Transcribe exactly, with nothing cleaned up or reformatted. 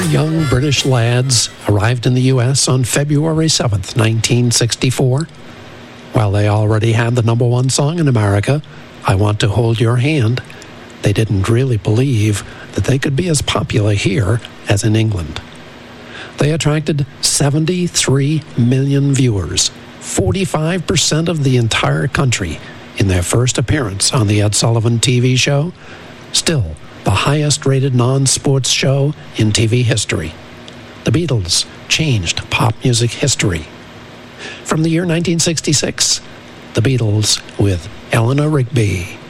young British lads arrived in the U S on February seventh, nineteen sixty-four. While they already had the number one song in America, I Want to Hold Your Hand, they didn't really believe that they could be as popular here as in England. They attracted seventy-three million viewers, forty-five percent of the entire country, in their first appearance on the Ed Sullivan T V show, still the highest-rated non-sports show in T V history. The Beatles changed pop music history. From the year nineteen sixty-six, The Beatles with Eleanor Rigby.